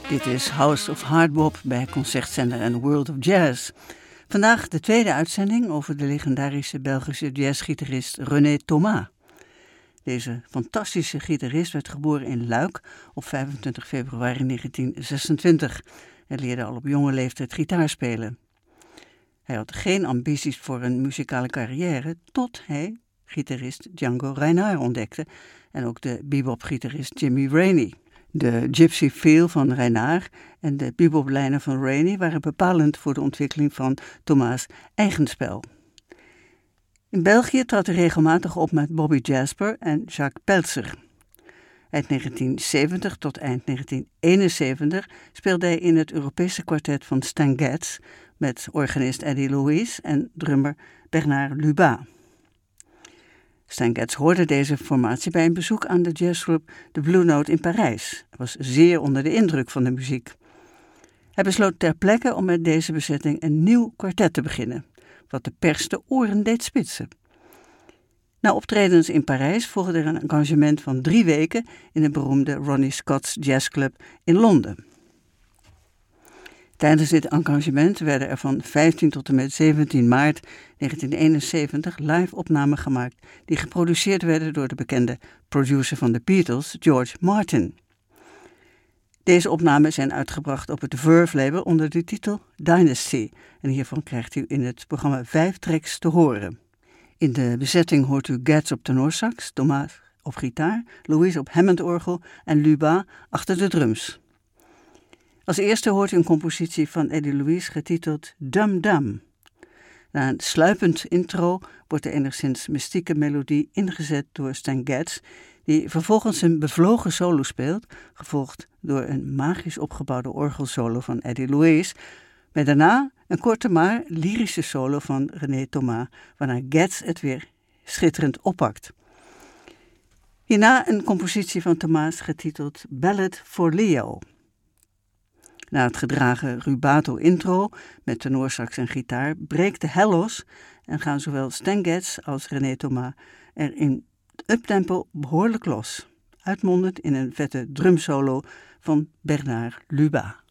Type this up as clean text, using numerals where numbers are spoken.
Dit is House of Hardbop bij Concertzender en World of Jazz. Vandaag de tweede uitzending over de legendarische Belgische jazzgitarist René Thomas. Deze fantastische gitarist werd geboren in Luik op 25 februari 1926 en leerde al op jonge leeftijd gitaar spelen. Hij had geen ambities voor een muzikale carrière tot hij gitarist Django Reinhardt ontdekte en ook de bebop-gitarist Jimmy Rainey. De gypsy feel van Reinhardt en de bebop-lijnen van Rainey waren bepalend voor de ontwikkeling van Thomas' eigen spel. In België trad hij regelmatig op met Bobby Jasper en Jacques Peltzer. Eind 1970 tot eind 1971 speelde hij in het Europese kwartet van Stan Getz met organist Eddie Louis en drummer Bernard Lubat. Stan Getz hoorde deze formatie bij een bezoek aan de jazzclub de Blue Note in Parijs. Hij was zeer onder de indruk van de muziek. Hij besloot ter plekke om met deze bezetting een nieuw kwartet te beginnen, wat de pers de oren deed spitsen. Na optredens in Parijs volgde er een engagement van 3 weken in de beroemde Ronnie Scott's Jazz Club in Londen. Tijdens dit engagement werden er van 15 tot en met 17 maart 1971 live-opnamen gemaakt die geproduceerd werden door de bekende producer van de Beatles, George Martin. Deze opnamen zijn uitgebracht op het Verve-label onder de titel Dynasty en hiervan krijgt u in het programma 5 tracks te horen. In de bezetting hoort u Getz op tenorsax, Thomas op gitaar, Louis op Hammond-orgel en Lubat achter de drums. Als eerste hoort u een compositie van Eddie Louis getiteld Dum Dum. Na een sluipend intro wordt de enigszins mystieke melodie ingezet door Stan Getz, die vervolgens een bevlogen solo speelt, gevolgd door een magisch opgebouwde orgelsolo van Eddie Louis, met daarna een korte maar lyrische solo van René Thomas, waarna Getz het weer schitterend oppakt. Hierna een compositie van Thomas getiteld Ballad for Leo. Na het gedragen rubato intro met tenorsax en gitaar breekt de hel los en gaan zowel Stan Getz als René Thomas er in uptempo behoorlijk los, uitmondend in een vette drumsolo van Bernard Lubat.